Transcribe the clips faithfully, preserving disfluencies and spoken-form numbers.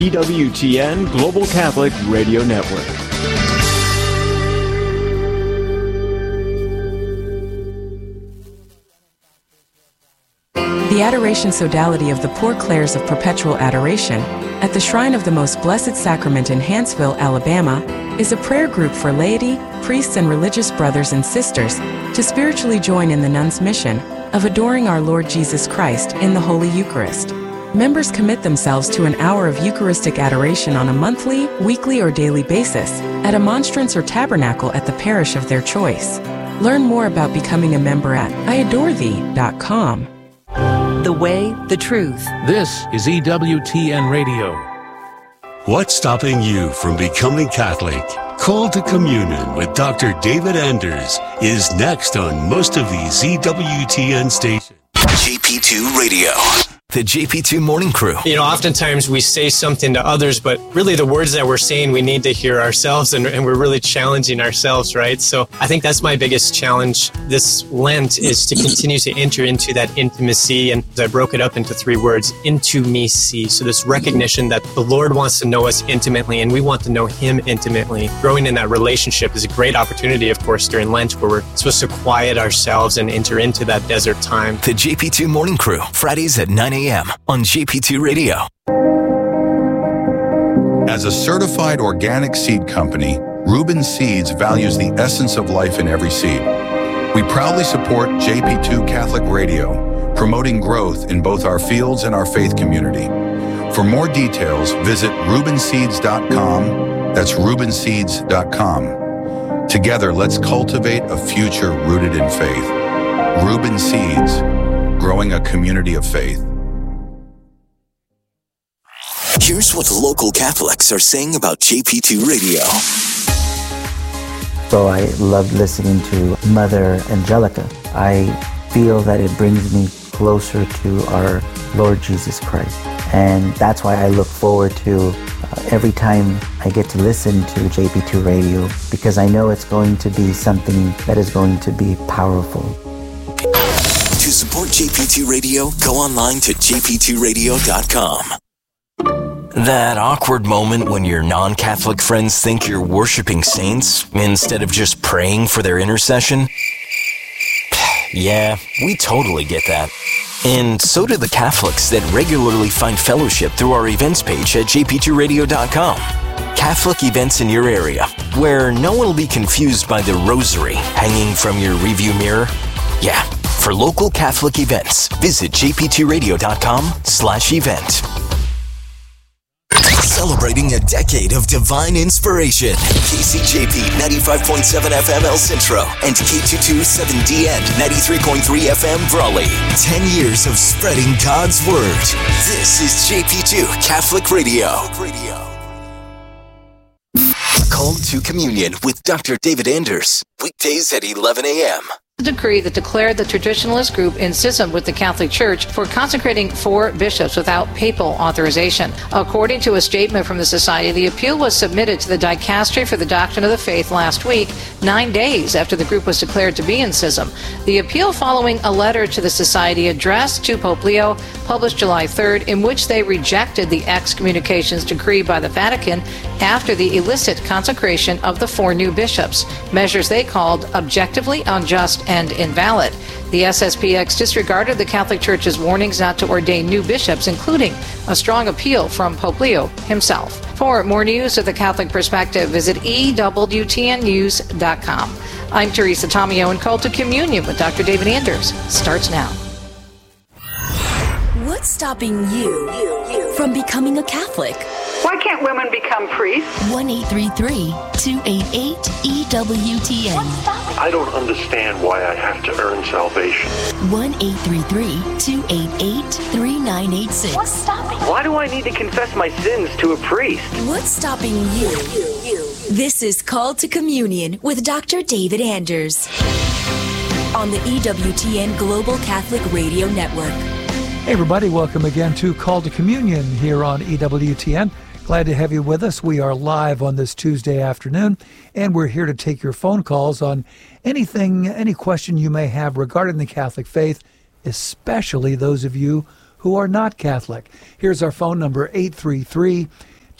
E W T N Global Catholic Radio Network. The Adoration Sodality of the Poor Clares of Perpetual Adoration at the Shrine of the Most Blessed Sacrament in Hanceville, Alabama, is a prayer group for laity, priests, and religious brothers and sisters to spiritually join in the nuns' mission of adoring our Lord Jesus Christ in the Holy Eucharist. Members commit themselves to an hour of Eucharistic adoration on a monthly, weekly, or daily basis at a monstrance or tabernacle at the parish of their choice. Learn more about becoming a member at I adore thee dot com. The way, the truth. This is E W T N Radio. What's stopping you from becoming Catholic? Call to Communion with Doctor David Anders is next on most of these E W T N stations. J P two Radio. The J P two Morning Crew. You know, oftentimes we say something to others, but really the words that we're saying, we need to hear ourselves, and, and we're really challenging ourselves, right? So I think that's my biggest challenge this Lent, is to continue to enter into that intimacy. And I broke it up into three words, into me see. So this recognition that the Lord wants to know us intimately, and we want to know Him intimately. Growing in that relationship is a great opportunity, of course, during Lent, where we're supposed to quiet ourselves and enter into that desert time. The J P two Morning Crew, Fridays at nine a.m. on J P two Radio. As a certified organic seed company, Reuben Seeds values the essence of life in every seed. We proudly support J P two Catholic Radio, promoting growth in both our fields and our faith community. For more details, visit reuben seeds dot com. That's reuben seeds dot com. Together, let's cultivate a future rooted in faith. Reuben Seeds, growing a community of faith. Here's what the local Catholics are saying about J P two Radio. So I love listening to Mother Angelica. I feel that it brings me closer to our Lord Jesus Christ. And that's why I look forward to uh, every time I get to listen to J P two Radio, because I know it's going to be something that is going to be powerful. To support J P two Radio, go online to j p two radio dot com. That awkward moment when your non-Catholic friends think you're worshiping saints instead of just praying for their intercession? Yeah, we totally get that. And so do the Catholics that regularly find fellowship through our events page at j p two radio dot com. Catholic events in your area, where no one will be confused by the rosary hanging from your review mirror. Yeah, for local Catholic events, visit j p two radio dot com slash event. Celebrating a decade of divine inspiration. K C J P ninety-five point seven F M El Centro and K two twenty-seven D N ninety-three point three F M Brawley. Ten years of spreading God's Word. This is J P two Catholic Radio. Call to Communion with Doctor David Anders. Weekdays at eleven a.m. Decree that declared the traditionalist group in schism with the Catholic Church for consecrating four bishops without papal authorization. According to a statement from the Society, the appeal was submitted to the Dicastery for the Doctrine of the Faith last week, nine days after the group was declared to be in schism. The appeal following a letter to the Society addressed to Pope Leo, published July third, in which they rejected the excommunications decree by the Vatican after the illicit consecration of the four new bishops, measures they called objectively unjust and invalid. The S S P X disregarded the Catholic Church's warnings not to ordain new bishops, including a strong appeal from Pope Leo himself. For more news of the Catholic perspective, visit e w t n news dot com. I'm Teresa Tomeo, and Call to Communion with Doctor David Anders starts now. What's stopping you from becoming a Catholic? Why can't women become priests? one eight three three, two eight eight, E W T N. I don't understand why I have to earn salvation. one eight three three, two eight eight, three nine eight six. What's stopping? Why do I need to confess my sins to a priest? What's stopping you? This is Call to Communion with Doctor David Anders on the E W T N Global Catholic Radio Network. Hey everybody, welcome again to Call to Communion here on E W T N. Glad to have you with us. We are live on this Tuesday afternoon, and we're here to take your phone calls on anything, any question you may have regarding the Catholic faith, especially those of you who are not Catholic. Here's our phone number, eight three three,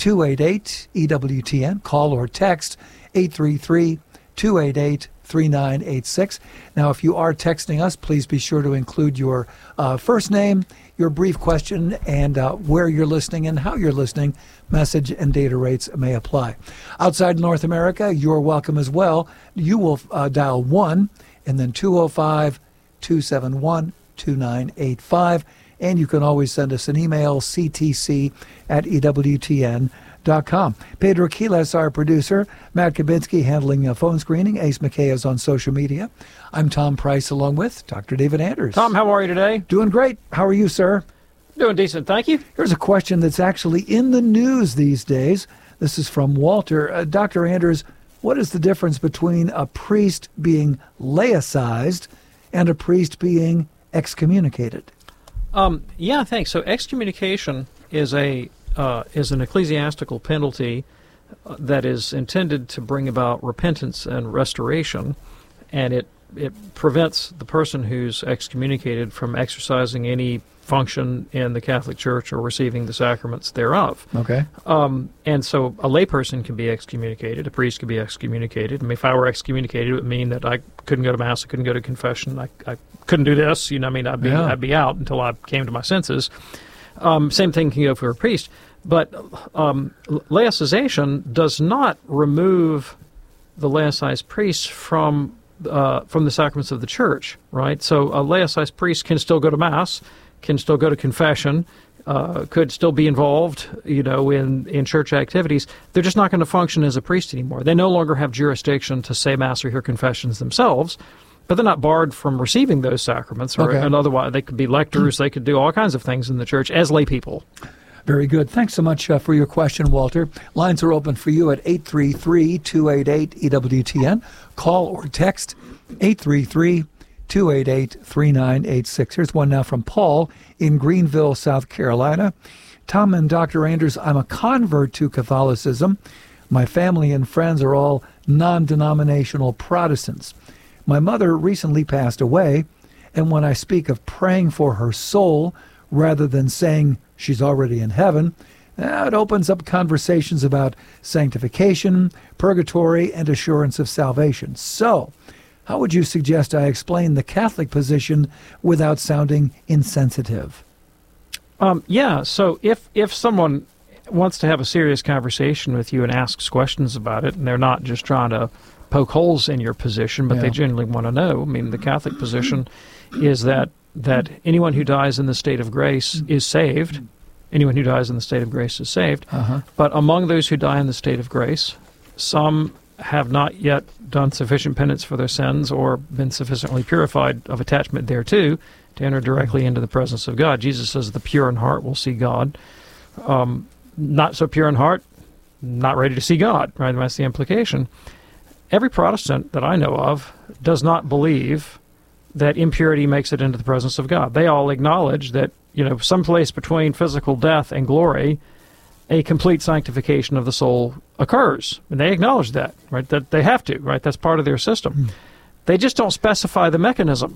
two eight eight, E W T N. Call or text eight three three, two eight eight, three nine eight six. Now, if you are texting us, please be sure to include your uh, first name, your brief question, and uh, where you're listening and how you're listening. Message and data rates may apply. Outside North America, you're welcome as well. You will uh, dial one and then two oh five, two seven one, two nine eight five. And you can always send us an email, c t c at e w t n dot com. Pedro Quiles, our producer. Matt Kabinski handling uh, phone screening. Ace McKay is on social media. I'm Tom Price along with Doctor David Anders. Tom, how are you today? Doing great. How are you, sir? Doing decent, thank you. Here's a question that's actually in the news these days. This is from Walter. Uh, Doctor Anders, what is the difference between a priest being laicized and a priest being excommunicated? Um, yeah, thanks. So excommunication is a uh, is an ecclesiastical penalty uh, that is intended to bring about repentance and restoration, and it it prevents the person who's excommunicated from exercising any function in the Catholic Church or receiving the sacraments thereof. Okay. Um, and so a layperson can be excommunicated, a priest can be excommunicated. I mean, if I were excommunicated, it would mean that I couldn't go to Mass, I couldn't go to confession, I, I couldn't do this, you know, I mean, I'd be, Yeah. I'd be out until I came to my senses. Um, same thing can go for a priest. But um, laicization does not remove the laicized priest from uh, from the sacraments of the Church, right? So a laicized priest can still go to Mass, can still go to confession, uh, could still be involved, you know, in, in church activities. They're just not going to function as a priest anymore. They no longer have jurisdiction to say Mass or hear confessions themselves, but they're not barred from receiving those sacraments. Or, Okay. and otherwise, they could be lectors, they could do all kinds of things in the Church as lay people. Very good. Thanks so much uh, for your question, Walter. Lines are open for you at eight three three, two eight eight, E W T N. Call or text eight three three, two eight eight, three nine eight six. Here's one now from Paul in Greenville, South Carolina. Tom and Doctor Anders, I'm a convert to Catholicism. My family and friends are all non-denominational Protestants. My mother recently passed away, and when I speak of praying for her soul rather than saying she's already in heaven, eh, it opens up conversations about sanctification, purgatory, and assurance of salvation. So, how would you suggest I explain the Catholic position without sounding insensitive? Um, yeah, so if, if someone wants to have a serious conversation with you and asks questions about it, and they're not just trying to poke holes in your position, but Yeah. they genuinely want to know, I mean, the Catholic position is that that anyone who dies in the state of grace is saved. Anyone who dies in the state of grace is saved. Uh-huh. But among those who die in the state of grace, some have not yet done sufficient penance for their sins or been sufficiently purified of attachment thereto to enter directly into the presence of God. Jesus says the pure in heart will see God. Um, not so pure in heart, not ready to see God, right? That's the implication. Every Protestant that I know of does not believe that impurity makes it into the presence of God. They all acknowledge that, you know, someplace between physical death and glory, a complete sanctification of the soul occurs. And they acknowledge that, right? That they have to, right? That's part of their system. Mm. They just don't specify the mechanism.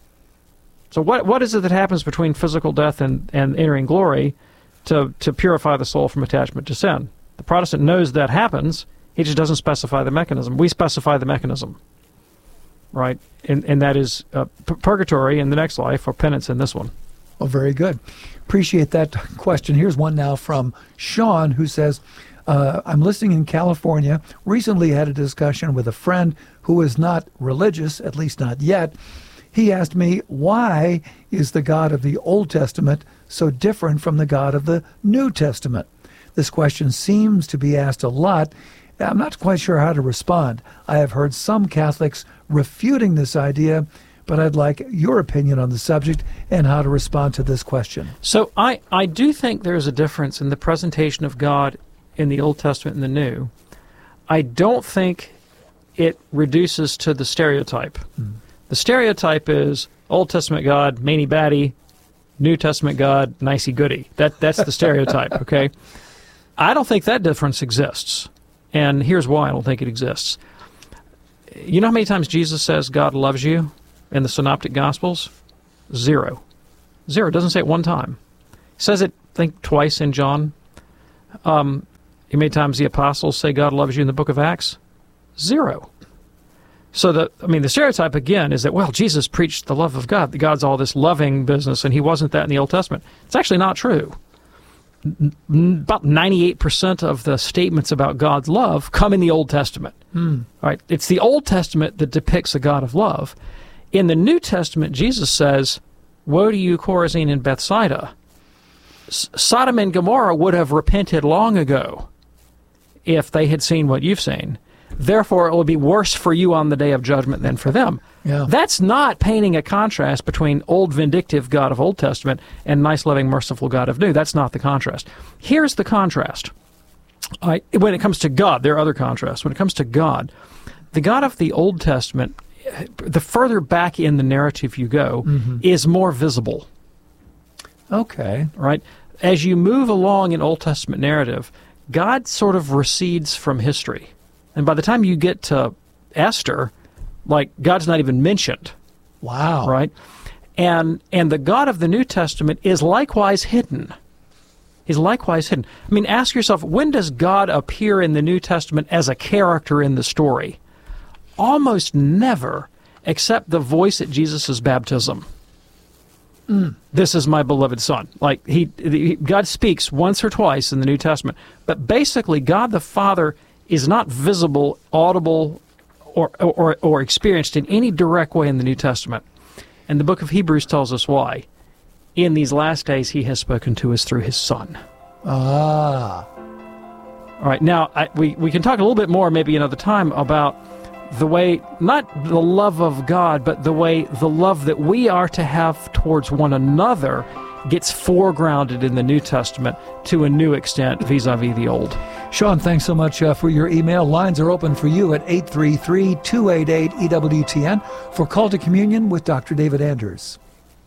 So what what is it that happens between physical death and, and entering glory to, to purify the soul from attachment to sin? The Protestant knows that happens. He just doesn't specify the mechanism. We specify the mechanism. Right, and and that is uh, p- purgatory in the next life or penance in this one. Oh, very good. Appreciate that question. Here's one now from Sean, who says, uh, I'm listening in California. Recently had a discussion with a friend who is not religious, at least not yet. He asked me, why is the God of the Old Testament so different from the God of the New Testament? This question seems to be asked a lot. I'm not quite sure how to respond. I have heard some Catholics refuting this idea, but I'd like your opinion on the subject and how to respond to this question. So I, I do think there's a difference in the presentation of God in the Old Testament and the New. I don't think it reduces to the stereotype. Mm. The stereotype is Old Testament God, many-batty, New Testament God, nicey-goody. That, that's the stereotype, okay? I don't think that difference exists. And here's why I don't think it exists. You know how many times Jesus says God loves you in the Synoptic Gospels? Zero. Zero. It doesn't say it one time. He says it, I think, twice in John. Um, How many times the apostles say God loves you in the book of Acts? Zero. So, the I mean, the stereotype, again, is that, well, Jesus preached the love of God. That God's all this loving business, and he wasn't that in the Old Testament. It's actually not true. N- about ninety-eight percent of the statements about God's love come in the Old Testament. Hmm. All right? It's the Old Testament that depicts a God of love. In the New Testament, Jesus says, woe to you, Chorazin and Bethsaida. S- Sodom and Gomorrah would have repented long ago if they had seen what you've seen. Therefore, it will be worse for you on the day of judgment than for them. Yeah. That's not painting a contrast between old vindictive God of Old Testament and nice, loving, merciful God of New. That's not the contrast. Here's the contrast. I, when it comes to God, there are other contrasts. When it comes to God, the God of the Old Testament, the further back in the narrative you go, mm-hmm. is more visible. Okay. Right? As you move along in Old Testament narrative, God sort of recedes from history. And by the time you get to Esther, like, God's not even mentioned. Wow. Right? And and the God of the New Testament is likewise hidden. Is likewise hidden. I mean, ask yourself, when does God appear in the New Testament as a character in the story? Almost never, except the voice at Jesus' baptism. Mm. This is my beloved Son. Like, he, he, God speaks once or twice in the New Testament, but basically God the Father is not visible, audible, or, or or experienced in any direct way in the New Testament. And the book of Hebrews tells us why. In these last days, he has spoken to us through his Son. Ah. All right, now, I, we, we can talk a little bit more, maybe another time, about the way, not the love of God, but the way the love that we are to have towards one another gets foregrounded in the New Testament to a new extent vis-a-vis the Old. Sean, thanks so much uh, for your email. Lines are open for you at eight three three, two eight eight, E W T N for Call to Communion with Doctor David Anders.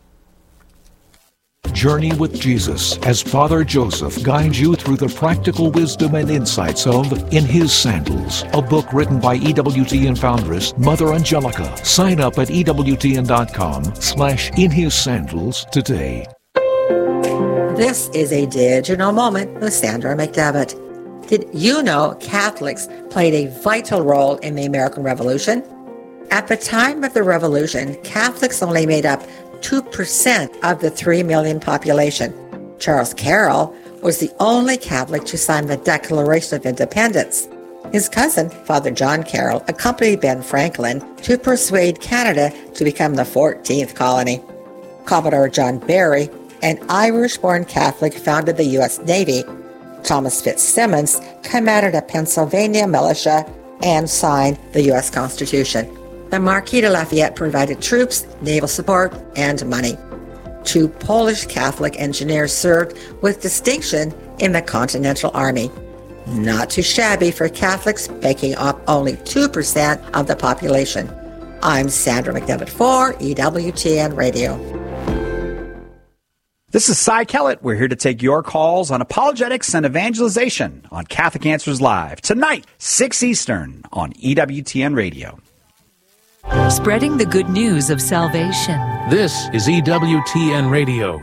Journey with Jesus as Father Joseph guides you through the practical wisdom and insights of In His Sandals, a book written by E W T N foundress Mother Angelica. Sign up at E W T N dot com slash In His Sandals today. This is a digital moment with Sandra McDevitt. Did you know Catholics played a vital role in the American Revolution? At the time of the Revolution, Catholics only made up two percent of the three million population. Charles Carroll was the only Catholic to sign the Declaration of Independence. His cousin, Father John Carroll, accompanied Ben Franklin to persuade Canada to become the fourteenth colony. Commodore John Barry, an Irish-born Catholic, founded the U S Navy. Thomas Fitzsimmons commanded a Pennsylvania militia and signed the U S Constitution. The Marquis de Lafayette provided troops, naval support, and money. Two Polish Catholic engineers served with distinction in the Continental Army. Not too shabby for Catholics, making up only two percent of the population. I'm Sandra McDevitt for E W T N Radio. This is Cy Kellett. We're here to take your calls on apologetics and evangelization on Catholic Answers Live tonight, six Eastern on E W T N Radio. Spreading the good news of salvation. This is E W T N Radio.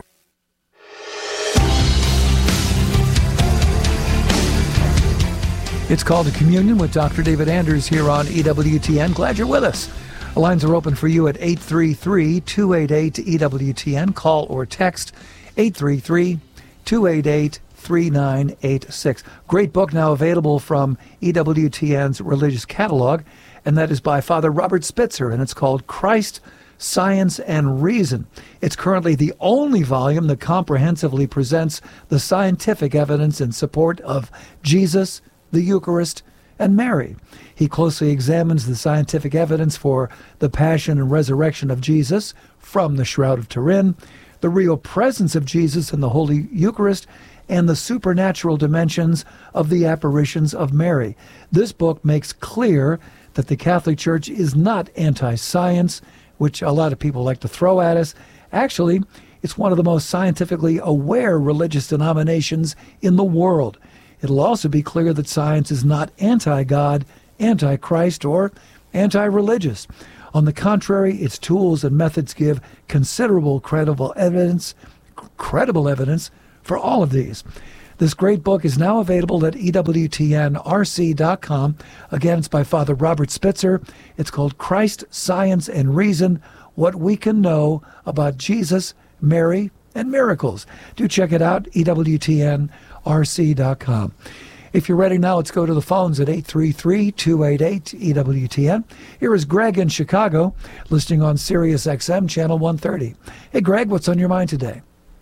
It's Called to Communion with Doctor David Anders here on E W T N. Glad you're with us. The lines are open for you at eight three three, two eight eight, E W T N. Call or text eight three three, two eight eight, three nine eight six. Great book now available from E W T N's Religious Catalog, and that is by Father Robert Spitzer, and it's called Christ, Science, and Reason. It's currently the only volume that comprehensively presents the scientific evidence in support of Jesus, the Eucharist, and Mary. He closely examines the scientific evidence for the passion and resurrection of Jesus from the Shroud of Turin, the real presence of Jesus in the Holy Eucharist, and the supernatural dimensions of the apparitions of Mary. This book makes clear that the Catholic Church is not anti-science, which a lot of people like to throw at us. Actually, it's one of the most scientifically aware religious denominations in the world. It'll also be clear that science is not anti-God, anti-Christ, or anti-religious. On the contrary, its tools and methods give considerable credible evidence, credible evidence for all of these. This great book is now available at E W T N R C dot com. Again, it's by Father Robert Spitzer. It's called Christ, Science, and Reason, What We Can Know About Jesus, Mary, and Miracles. Do check it out, E W T N R C dot com. If you're ready now, let's go to the phones at eight three three, two eight eight, E W T N. Here is Greg in Chicago, listening on Sirius X M, Channel one thirty. Hey, Greg, what's on your mind today?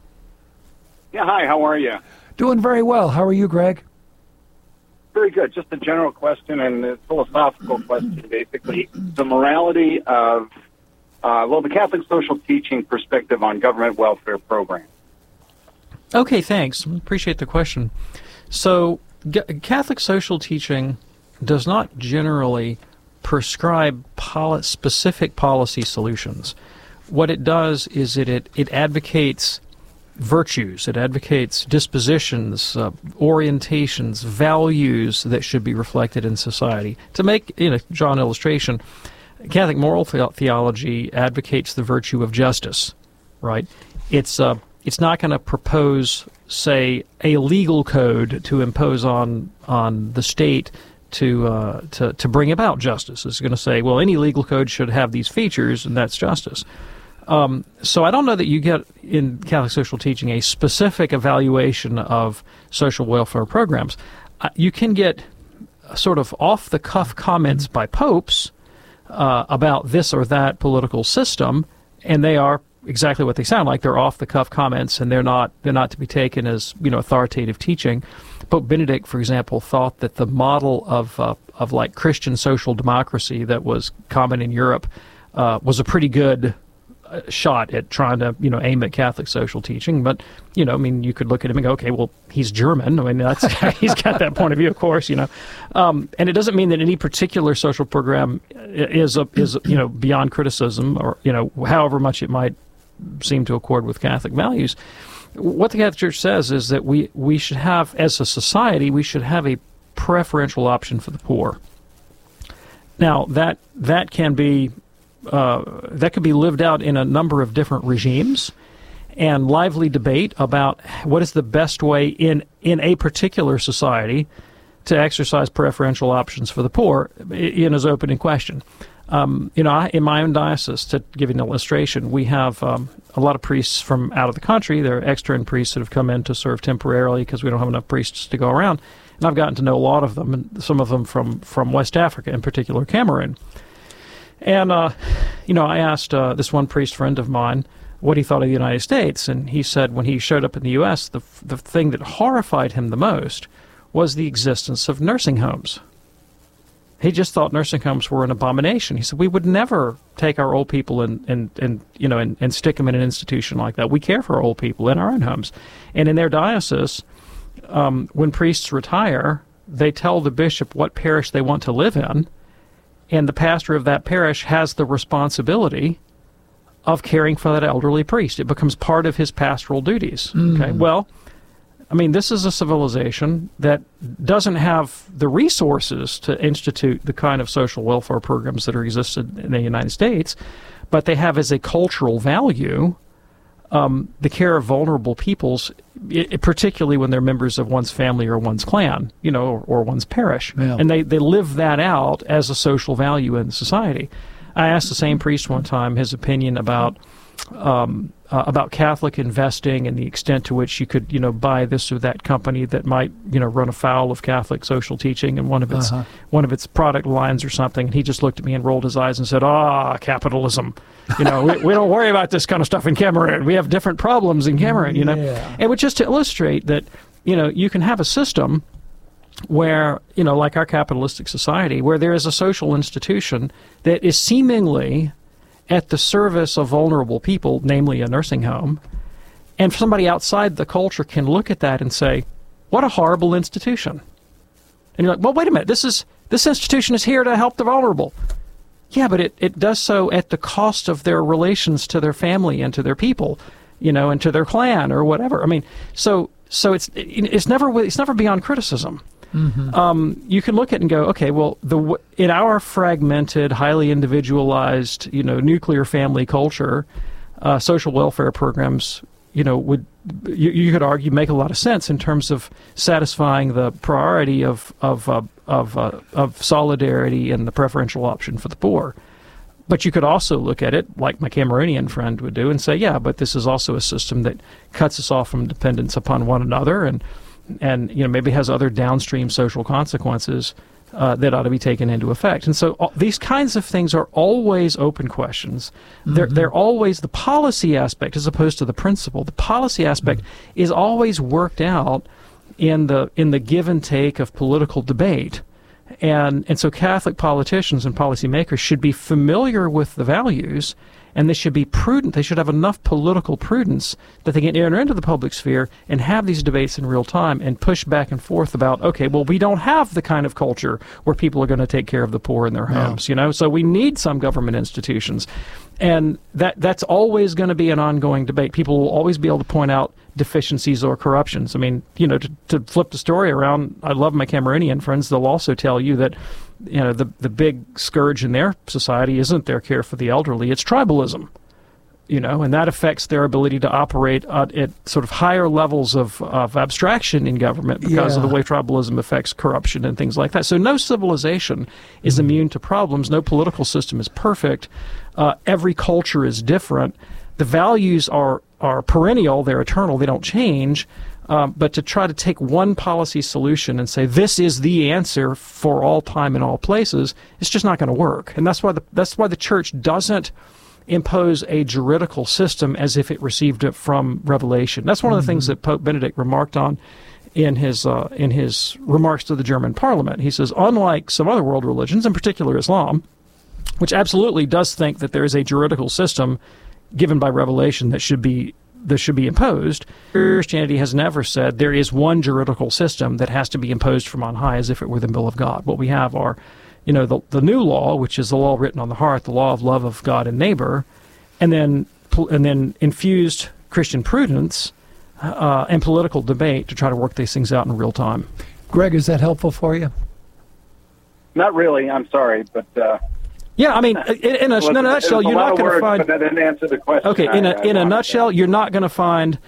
Yeah, hi, how are you? Doing very well. How are you, Greg? Very good. Just a general question and a philosophical question, basically. The morality of, uh, well, the Catholic social teaching perspective on government welfare programs. Okay, thanks. Appreciate the question. So, G- Catholic social teaching does not generally prescribe poli- specific policy solutions. What it does is it, it, it advocates virtues, it advocates dispositions, uh, orientations, values that should be reflected in society. To make, you know, draw an illustration, Catholic moral the- theology advocates the virtue of justice, right? It's uh, it's not going to propose, say, a legal code to impose on on the state to uh, to to bring about justice. It's going to say, well, any legal code should have these features, and that's justice. Um, so I don't know that you get in Catholic social teaching a specific evaluation of social welfare programs. Uh, you can get sort of off-the-cuff comments by popes uh, about this or that political system, and they are exactly what they sound like. They're off-the-cuff comments, and they're not they're not to be taken as, you know, authoritative teaching. Pope Benedict, for example, thought that the model of uh, of like Christian social democracy that was common in Europe uh, was a pretty good shot at trying to, you know, aim at Catholic social teaching. But, you know, I mean, you could look at him and go, okay, well, he's German. I mean, that's he's got that point of view, of course, you know. Um, and it doesn't mean that any particular social program is, a, is you know, beyond criticism or, you know, however much it might seem to accord with Catholic values. What the Catholic Church says is that we, we should have, as a society, we should have a preferential option for the poor. Now, that that can be Uh, that could be lived out in a number of different regimes, and lively debate about what is the best way in, in a particular society to exercise preferential options for the poor in is open in question. Um, you know, I, in my own diocese, to give you an illustration, we have um, a lot of priests from out of the country. They're extern priests that have come in to serve temporarily because we don't have enough priests to go around. And I've gotten to know a lot of them, and some of them from, from West Africa, in particular Cameroon. And, uh, you know, I asked uh, this one priest friend of mine what he thought of the United States, and he said when he showed up in the U S, the the thing that horrified him the most was the existence of nursing homes. He just thought nursing homes were an abomination. He said, we would never take our old people and, and, and you know, and, and stick them in an institution like that. We care for our old people in our own homes. And in their diocese, um, when priests retire, they tell the bishop what parish they want to live in, and the pastor of that parish has the responsibility of caring for that elderly priest. It becomes part of his pastoral duties. Mm. Okay. Well, I mean, this is a civilization that doesn't have the resources to institute the kind of social welfare programs that are existed in the United States, but they have as a cultural value um, the care of vulnerable peoples, it, particularly when they're members of one's family or one's clan, you know, or, or one's parish. Yeah. And they, they live that out as a social value in society. I asked the same priest one time his opinion about um, uh, about Catholic investing and the extent to which you could, you know, buy this or that company that might, you know, run afoul of Catholic social teaching and one of its uh-huh. one of its product lines or something. And he just looked at me and rolled his eyes and said, "Ah, capitalism. You know, we, we don't worry about this kind of stuff in Cameroon. We have different problems in Cameroon." You know, yeah. And which just to illustrate that, you know, you can have a system where, you know, like our capitalistic society, where there is a social institution that is seemingly at the service of vulnerable people, namely a nursing home, and somebody outside the culture can look at that and say, what a horrible institution. And you're like, well, wait a minute, this is this institution is here to help the vulnerable. Yeah, but it, it does so at the cost of their relations to their family and to their people, you know, and to their clan or whatever. I mean, so so it's it's never it's never beyond criticism. Mm-hmm. Um, you can look at it and go, okay, well, the in our fragmented, highly individualized, you know, nuclear family culture, uh, social welfare programs, you know, would you, you could argue make a lot of sense in terms of satisfying the priority of of uh, of uh, of solidarity and the preferential option for the poor. But you could also look at it like my Cameroonian friend would do and say, yeah, but this is also a system that cuts us off from dependence upon one another, and and you know maybe has other downstream social consequences uh, that ought to be taken into effect. And so uh, these kinds of things are always open questions. Mm-hmm. They're they're always the policy aspect as opposed to the principle. The policy aspect mm-hmm. is always worked out in the in the give and take of political debate. And and so Catholic politicians and policymakers should be familiar with the values, and they should be prudent. They should have enough political prudence that they can enter into the public sphere and have these debates in real time and push back and forth about, okay, well, we don't have the kind of culture where people are going to take care of the poor in their homes, no. you know, so we need some government institutions. And that that's always going to be an ongoing debate. People will always be able to point out deficiencies or corruptions. I mean, you know, to, to flip the story around, I love my Cameroonian friends. They'll also tell you that, you know, the the big scourge in their society isn't their care for the elderly, it's tribalism. You know, and that affects their ability to operate at, at sort of higher levels of, of abstraction in government because yeah. of the way tribalism affects corruption and things like that. So no civilization is mm-hmm. immune to problems. No political system is perfect. Uh, every culture is different. The values are, are perennial. They're eternal. They don't change. Um, but to try to take one policy solution and say this is the answer for all time and all places, it's just not going to work. And that's why the that's why the church doesn't impose a juridical system as if it received it from Revelation. That's one of the mm-hmm. things that Pope Benedict remarked on in his uh, in his remarks to the German Parliament. He says, unlike some other world religions, in particular Islam, which absolutely does think that there is a juridical system given by Revelation that should be that should be imposed, Christianity has never said there is one juridical system that has to be imposed from on high as if it were the will of God. What we have are you know, the, the new law, which is the law written on the heart, the law of love of God and neighbor, and then and then infused Christian prudence uh, and political debate to try to work these things out in real time. Greg, is that helpful for you? Not really. I'm sorry, but uh, yeah, I mean, in, in, a, well, in a nutshell, you're not going to find. But that didn't answer the question. Okay, in a I, in I a nutshell, you're not going to find,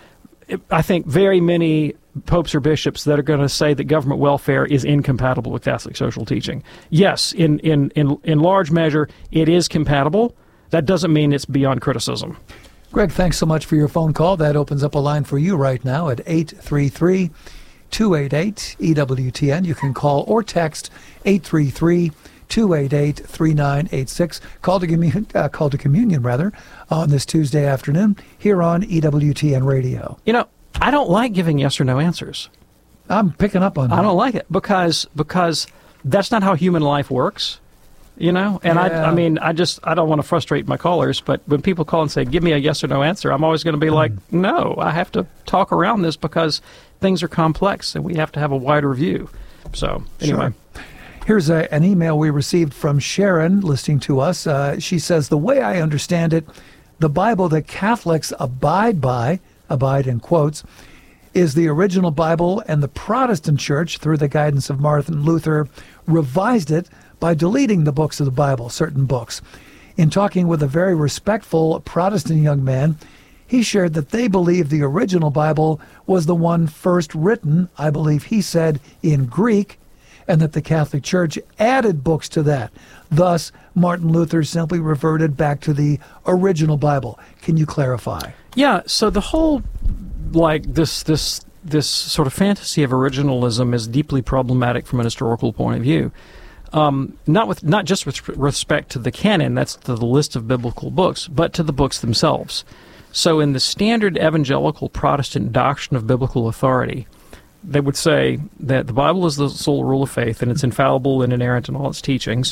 I think, very many popes or bishops that are going to say that government welfare is incompatible with Catholic social teaching. Yes, in, in, in, in large measure, it is compatible. That doesn't mean it's beyond criticism. Greg, thanks so much for your phone call. That opens up a line for you right now at eight three three, two eight eight, E W T N. You can call or text eight three three, two eight eight, three nine eight six. Call to, commun- uh, call to communion, rather, on this Tuesday afternoon here on E W T N Radio. You know, I don't like giving yes or no answers. I'm picking up on that. I don't like it because because that's not how human life works, you know? And yeah. I I mean, I just, I don't want to frustrate my callers, but when people call and say, give me a yes or no answer, I'm always going to be mm. like, no, I have to talk around this because things are complex and we have to have a wider view. So, anyway. Sure. Here's a, an email we received from Sharon listening to us. Uh, she says, the way I understand it, the Bible that Catholics abide by, abide in quotes, is the original Bible, and the Protestant Church, through the guidance of Martin Luther, revised it by deleting the books of the Bible, certain books. In talking with a very respectful Protestant young man, he shared that they believe the original Bible was the one first written, I believe he said, in Greek, and that the Catholic Church added books to that. Thus, Martin Luther simply reverted back to the original Bible. Can you clarify? Yeah, so the whole, like, this this this sort of fantasy of originalism is deeply problematic from an historical point of view. Um, not with not just with respect to the canon, that's to the list of biblical books, but to the books themselves. So in the standard evangelical Protestant doctrine of biblical authority, they would say that the Bible is the sole rule of faith, and it's infallible and inerrant in all its teachings,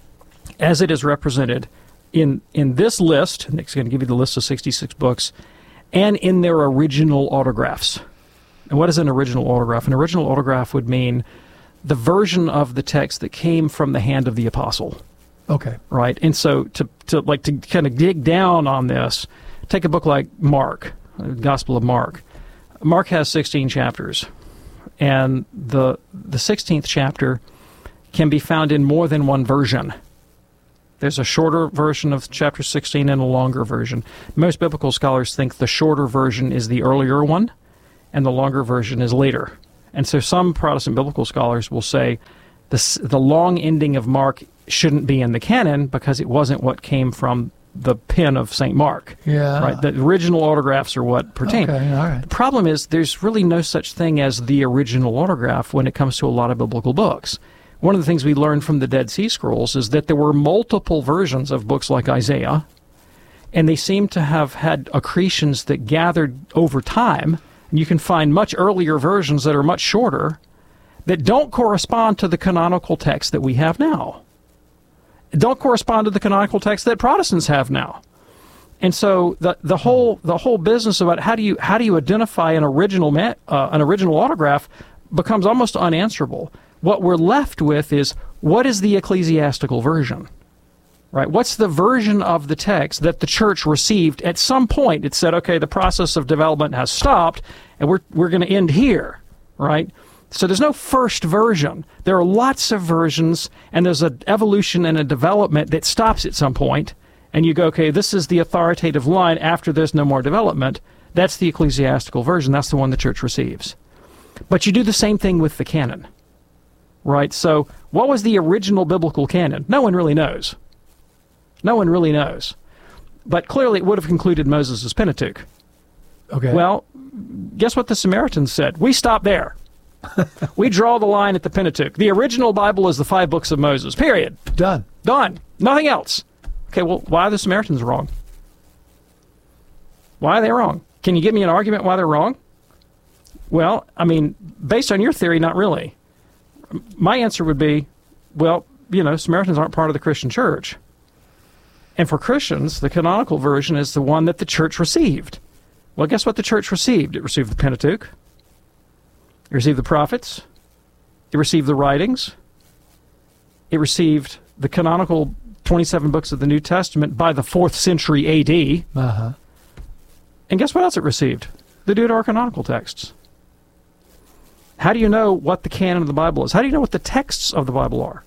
as it is represented in in this list, and it's going to give you the list of sixty-six books, and in their original autographs. And what is an original autograph? An original autograph would mean the version of the text that came from the hand of the apostle. Okay. Right? And so to, to like to kind of dig down on this, take a book like Mark, the Gospel of Mark. Mark has sixteen chapters, and the the sixteenth chapter can be found in more than one version. There's a shorter version of chapter sixteen and a longer version. Most biblical scholars think the shorter version is the earlier one, and the longer version is later. And so some Protestant biblical scholars will say the, the long ending of Mark shouldn't be in the canon because it wasn't what came from the pen of Saint Mark. Yeah. Right? The original autographs are what pertain. Okay, all right. The problem is there's really no such thing as the original autograph when it comes to a lot of biblical books. One of the things we learned from the Dead Sea Scrolls is that there were multiple versions of books like Isaiah, and they seem to have had accretions that gathered over time. And you can find much earlier versions that are much shorter that don't correspond to the canonical text that we have now. Don't correspond to the canonical text that Protestants have now. And so the the whole the whole business about how do you how do you identify an original ma- uh, an original autograph becomes almost unanswerable. What we're left with is, what is the ecclesiastical version? Right? What's the version of the text that the church received at some point? It said, okay, the process of development has stopped, and we're we're going to end here, right? So there's no first version. There are lots of versions, and there's an evolution and a development that stops at some point, and you go, okay, this is the authoritative line after there's no more development. That's the ecclesiastical version. That's the one the church receives. But you do the same thing with the canon, right? So what was the original biblical canon? No one really knows. No one really knows. But clearly it would have concluded Moses' Pentateuch. Okay. Well, guess what the Samaritans said? We stop there. We draw the line at the Pentateuch. The original Bible is the five books of Moses, period. Done. Done. Nothing else. Okay, well, why are the Samaritans wrong? Why are they wrong? Can you give me an argument why they're wrong? Well, I mean, based on your theory, not really. My answer would be, well, you know, Samaritans aren't part of the Christian church. And for Christians, the canonical version is the one that the church received. Well, guess what the church received? It received the Pentateuch. It received the prophets. It received the writings. It received the canonical twenty-seven books of the New Testament by the fourth century A D. Uh-huh. And guess what else it received? The deuterocanonical texts. How do you know what the canon of the Bible is? How do you know what the texts of the Bible are?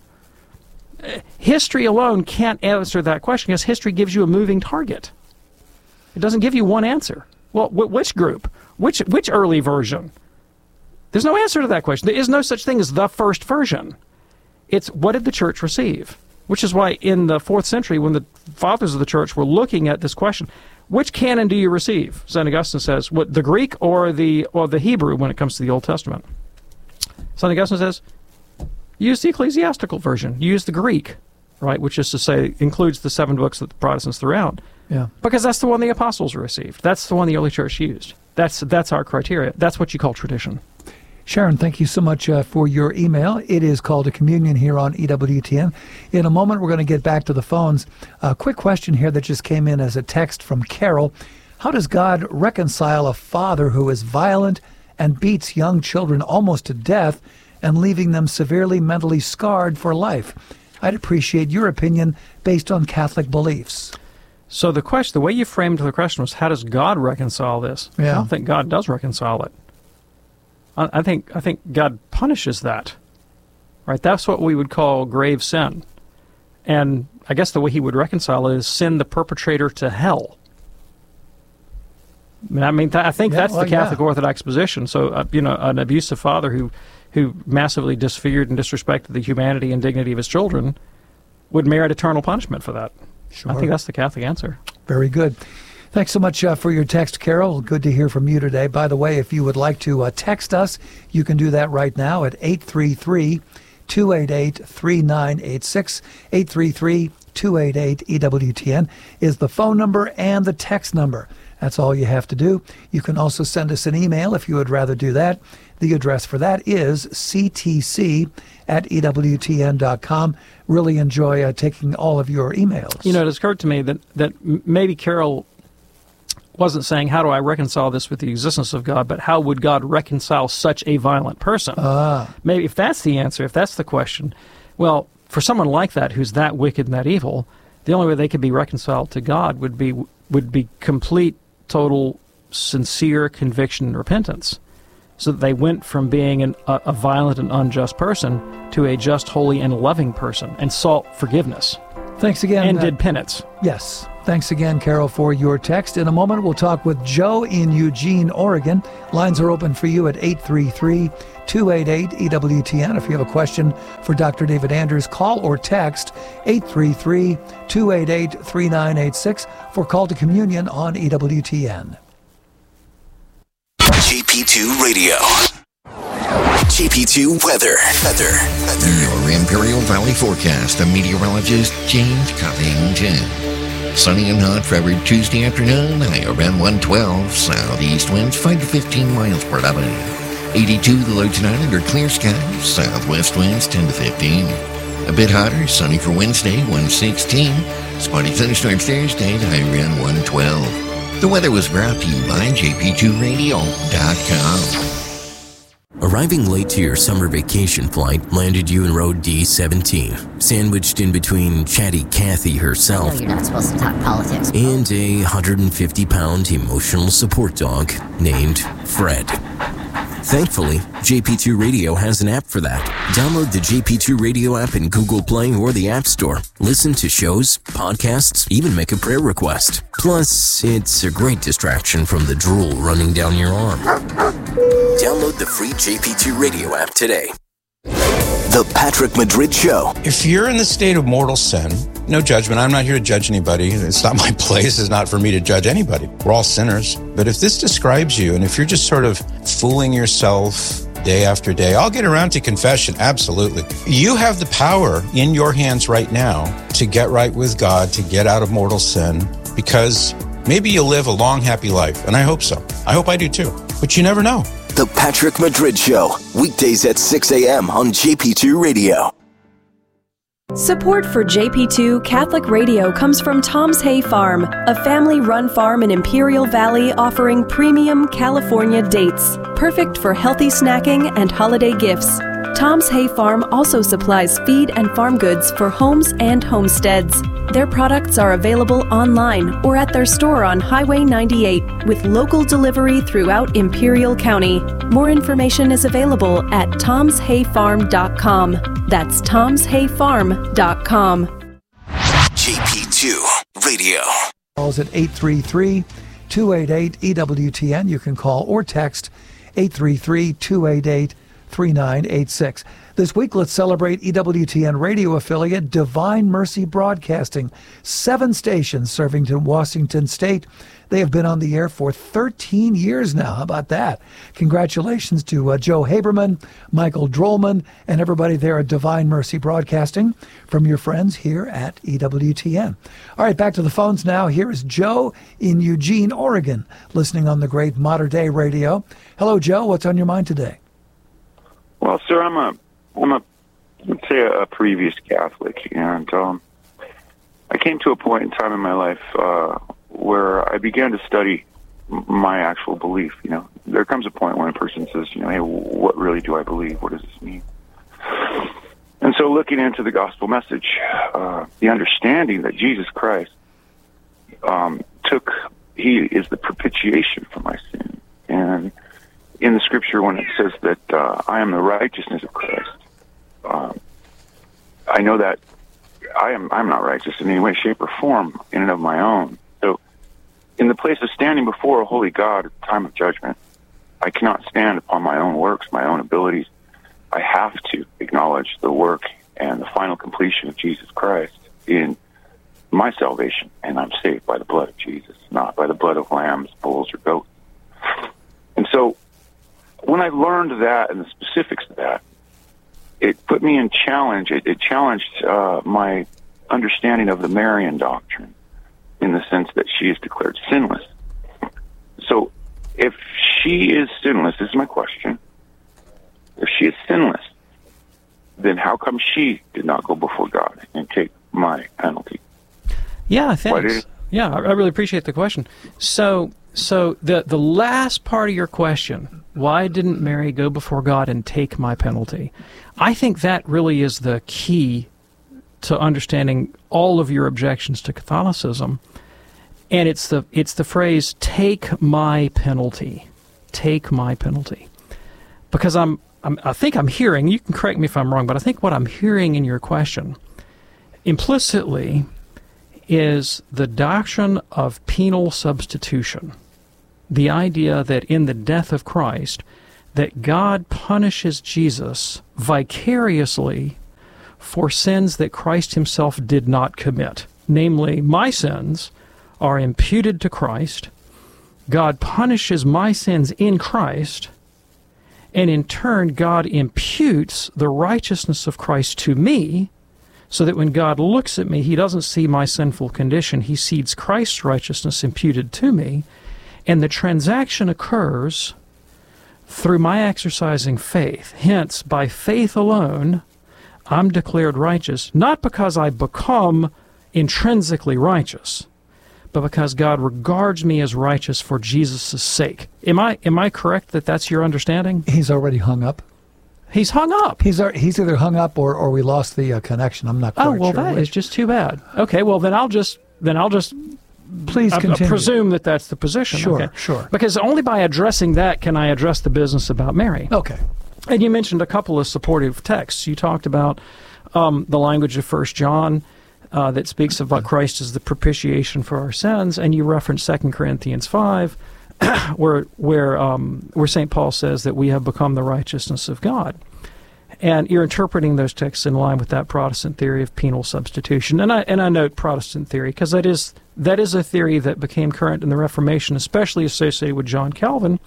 History alone can't answer that question because history gives you a moving target. It doesn't give you one answer. Well, wh- which group? Which which early version? There's no answer to that question. There is no such thing as the first version. It's what did the church receive? Which is why in the fourth century, when the fathers of the church were looking at this question, which canon do you receive? Saint Augustine says, what, the Greek or the or the Hebrew when it comes to the Old Testament? Saint Augustine says, use the ecclesiastical version. Use the Greek, right, which is to say includes the seven books that the Protestants threw out. Yeah. Because that's the one the apostles received. That's the one the early church used. That's that's our criteria. That's what you call tradition. Sharon, thank you so much uh, for your email. It is Called to Communion here on E W T N. In a moment, we're going to get back to the phones. A quick question here that just came in as a text from Carol. How does God reconcile a father who is violent and beats young children almost to death and leaving them severely mentally scarred for life? I'd appreciate your opinion based on Catholic beliefs. So the question, the way you framed the question was, how does God reconcile this? Yeah. I don't think God does reconcile it. I, I think I think God punishes that. Right? That's what we would call grave sin. And I guess the way he would reconcile it is send the perpetrator to hell. I mean, I, mean, th- I think yeah, that's well, the Catholic yeah. Orthodox position. So, uh, you know, an abusive father who, who massively disfigured and disrespected the humanity and dignity of his children would merit eternal punishment for that. Sure. I think that's the Catholic answer. Very good. Thanks so much uh, for your text, Carol. Good to hear from you today. By the way, if you would like to uh, text us, you can do that right now at eight three three, two eight eight, three nine eight six. eight three three, two eight eight, E W T N is the phone number and the text number. That's all you have to do. You can also send us an email if you would rather do that. The address for that is c t c at e w t n dot com. Really enjoy uh, taking all of your emails. You know, it occurred to me that, that maybe Carol wasn't saying, how do I reconcile this with the existence of God, but how would God reconcile such a violent person? Ah. Maybe if that's the answer, if that's the question, well, for someone like that who's that wicked and that evil, the only way they could be reconciled to God would be would be complete, total, sincere conviction and repentance, so that they went from being an, a, a violent and unjust person to a just, holy, and loving person, and sought forgiveness. Thanks again. And uh, did penance. Yes. Thanks again, Carol, for your text. In a moment, we'll talk with Joe in Eugene, Oregon. Lines are open for you at eight three three, two eight eight, E W T N. If you have a question for Doctor David Anders, call or text eight three three, two eight eight, three nine eight six for Call to Communion on E W T N. J P two Radio. J P two Weather. Weather. Weather. Your Imperial Valley forecast. I'm meteorologist James Covington. Sunny and hot for every Tuesday afternoon. High around one twelve. Southeast winds five to fifteen miles per hour. eighty-two the low tonight under clear skies. Southwest winds ten to fifteen. A bit hotter. Sunny for Wednesday, one sixteen. Spotty thunderstorms Thursday. High around one twelve. The weather was brought to you by J P two radio dot com. Arriving late to your summer vacation flight landed you in row D seventeen, sandwiched in between chatty Kathy herself. I know you're not supposed to talk politics. And a one hundred fifty pound emotional support dog named Fred. Thankfully, J P two Radio has an app for that. Download the J P two Radio app in Google Play or the App Store. Listen to shows, podcasts, even make a prayer request. Plus, it's a great distraction from the drool running down your arm. Download the free J P two Radio app today. The Patrick Madrid Show. If you're in the state of mortal sin, no judgment. I'm not here to judge anybody. It's not my place. It's not for me to judge anybody. We're all sinners. But if this describes you, and if you're just sort of fooling yourself day after day, I'll get around to confession. Absolutely. You have the power in your hands right now to get right with God, to get out of mortal sin, because maybe you'll live a long, happy life. And I hope so. I hope I do too. But you never know. The Patrick Madrid Show. Weekdays at six a.m. on J P two Radio. Support for J P two Catholic Radio comes from Tom's Hay Farm, a family-run farm in Imperial Valley offering premium California dates, perfect for healthy snacking and holiday gifts. Tom's Hay Farm also supplies feed and farm goods for homes and homesteads. Their products are available online or at their store on Highway ninety-eight with local delivery throughout Imperial County. More information is available at toms hay farm dot com. That's toms hay farm dot com. J P two Radio. Calls at eight three three, two eight eight, E W T N. You can call or text eight three three, two eight eight, three nine eight six. This week, let's celebrate E W T N radio affiliate Divine Mercy Broadcasting. Seven stations serving to Washington State. They have been on the air for thirteen years now. How about that? Congratulations to uh, Joe Haberman, Michael Drollman, and everybody there at Divine Mercy Broadcasting from your friends here at E W T N. All right, back to the phones now. Here is Joe in Eugene, Oregon, listening on the great Modern Day Radio. Hello, Joe. What's on your mind today? Well, sir, I'm a, I'm a, let's say a, a previous Catholic, and um, I came to a point in time in my life uh, where I began to study my actual belief. You know, there comes a point when a person says, you know, hey, what really do I believe? What does this mean? And so, looking into the gospel message, uh, the understanding that Jesus Christ um, took, he is the propitiation for my sin, and in the scripture, when it says that uh, I am the righteousness of Christ, um, I know that I am I'm not righteous in any way, shape, or form in and of my own. So, in the place of standing before a holy God at the time of judgment, I cannot stand upon my own works, my own abilities. I have to acknowledge the work and the final completion of Jesus Christ in my salvation, and I'm saved by the blood of Jesus, not by the blood of lambs, bulls, or goats. And so, when I learned that and the specifics of that, it put me in challenge. It, it challenged uh, my understanding of the Marian doctrine in the sense that she is declared sinless. So if she is sinless, this is my question, if she is sinless, then how come she did not go before God and take my penalty? Yeah, thanks. Yeah, I really appreciate the question. So, so the the last part of your question, why didn't Mary go before God and take my penalty? I think that really is the key to understanding all of your objections to Catholicism. And it's the it's the phrase, take my penalty. Take my penalty. Because I'm, I'm I think I'm hearing, you can correct me if I'm wrong, but I think what I'm hearing in your question implicitly is the doctrine of penal substitution. The idea that in the death of Christ, that God punishes Jesus vicariously for sins that Christ himself did not commit. Namely, my sins are imputed to Christ. God punishes my sins in Christ, and in turn, God imputes the righteousness of Christ to me, so that when God looks at me, he doesn't see my sinful condition. He sees Christ's righteousness imputed to me, and the transaction occurs through my exercising faith. Hence, by faith alone, I'm declared righteous, not because I become intrinsically righteous, but because God regards me as righteous for Jesus' sake. Am I am I correct that that's your understanding? He's already hung up. He's hung up. He's he's either hung up or, or we lost the uh, connection. I'm not quite sure. Oh, well, that which. is just too bad. Okay, well, then I'll just then I'll just please uh, continue. presume that that's the position. Sure, okay. sure. Because only by addressing that can I address the business about Mary. Okay. And you mentioned a couple of supportive texts. You talked about um, the language of First John uh, that speaks about Christ as the propitiation for our sins, and you referenced Second Corinthians five, where where um, where Saint Paul says that we have become the righteousness of God. And you're interpreting those texts in line with that Protestant theory of penal substitution. And I and I note Protestant theory because that is that is a theory that became current in the Reformation, especially associated with John Calvin.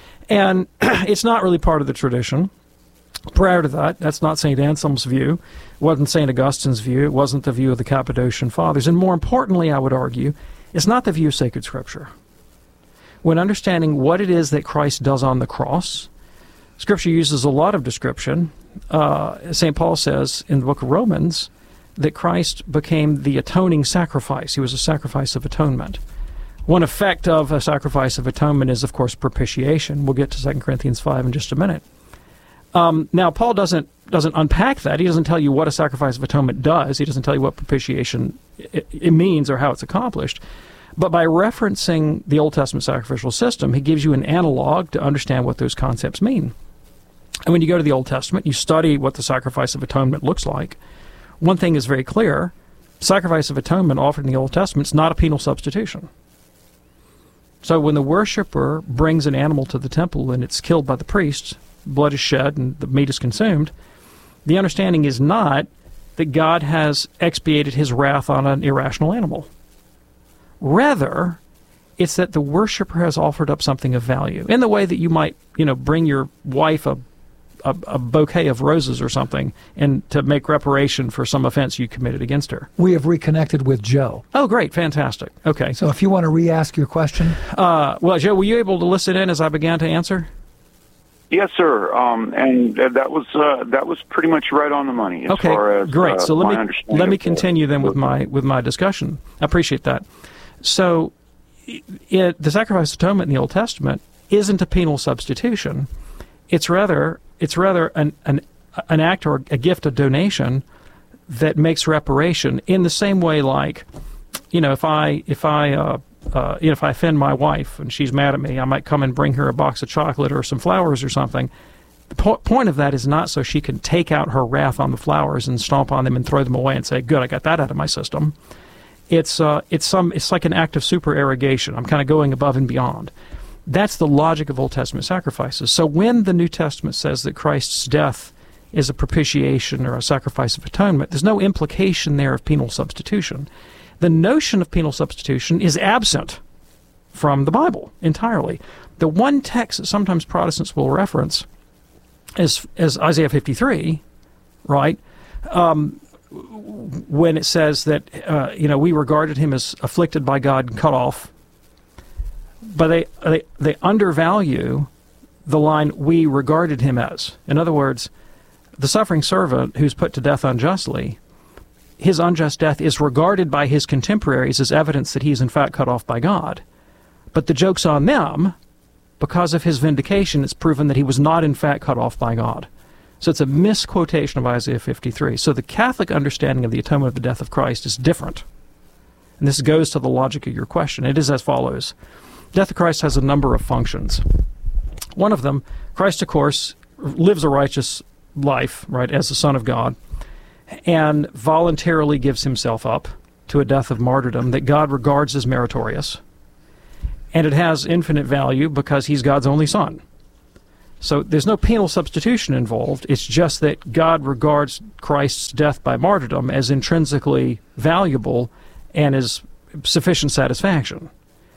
And it's not really part of the tradition. Prior to that, that's not Saint Anselm's view. It wasn't Saint Augustine's view. It wasn't the view of the Cappadocian Fathers. And more importantly, I would argue, it's not the view of sacred Scripture. When understanding what it is that Christ does on the cross, Scripture uses a lot of description. Uh, Saint Paul says in the book of Romans that Christ became the atoning sacrifice. He was a sacrifice of atonement. One effect of a sacrifice of atonement is, of course, propitiation. We'll get to Second Corinthians five in just a minute. Um, now, Paul doesn't doesn't unpack that. He doesn't tell you what a sacrifice of atonement does. He doesn't tell you what propitiation it, it means or how it's accomplished. But by referencing the Old Testament sacrificial system, he gives you an analog to understand what those concepts mean. And when you go to the Old Testament, you study what the sacrifice of atonement looks like. One thing is very clear. Sacrifice of atonement offered in the Old Testament is not a penal substitution. So when the worshiper brings an animal to the temple and it's killed by the priest, blood is shed and the meat is consumed, the understanding is not that God has expiated his wrath on an irrational animal. Rather, it's that the worshiper has offered up something of value, in the way that you might, you know, bring your wife a A, a bouquet of roses or something, and to make reparation for some offense you committed against her. We have reconnected with Joe. Oh, great. Fantastic. Okay. So if you want to re-ask your question. Uh, well, Joe, were you able to listen in as I began to answer? Yes, sir. Um, and uh, that was uh, that was pretty much right on the money. As okay, far as, great. Uh, so let my me understanding let me of continue that. then with my with my discussion. I appreciate that. So, it, the sacrifice of atonement in the Old Testament isn't a penal substitution. It's rather it's rather an an an act or a gift, a donation that makes reparation in the same way, like, you know, if I if I uh, uh, you know, if I offend my wife and she's mad at me, I might come and bring her a box of chocolate or some flowers or something. The po- point of that is not so she can take out her wrath on the flowers and stomp on them and throw them away and say, "Good, I got that out of my system." It's uh, it's some it's like an act of supererogation. I'm kind of going above and beyond. That's the logic of Old Testament sacrifices. So when the New Testament says that Christ's death is a propitiation or a sacrifice of atonement, there's no implication there of penal substitution. The notion of penal substitution is absent from the Bible entirely. The one text that sometimes Protestants will reference is, is Isaiah fifty-three, right? Um, when it says that, uh, you know, we regarded him as afflicted by God and cut off. But they, they they undervalue the line, "we regarded him as." In other words, the suffering servant who's put to death unjustly, his unjust death is regarded by his contemporaries as evidence that he's in fact cut off by God. But the joke's on them. Because of his vindication, it's proven that he was not in fact cut off by God. So it's a misquotation of Isaiah fifty-three. So the Catholic understanding of the atonement of the death of Christ is different. And this goes to the logic of your question. It is as follows. Death of Christ has a number of functions. One of them, Christ, of course, lives a righteous life, right, as the Son of God, and voluntarily gives himself up to a death of martyrdom that God regards as meritorious, and it has infinite value because he's God's only son. So there's no penal substitution involved. It's just that God regards Christ's death by martyrdom as intrinsically valuable and as sufficient satisfaction.